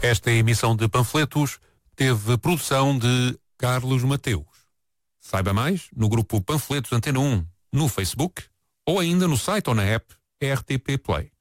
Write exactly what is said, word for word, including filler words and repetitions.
Esta emissão de panfletos teve produção de Carlos Mateus. Saiba mais no grupo Panfletos Antena um, no Facebook ou ainda no site ou na app R T P Play.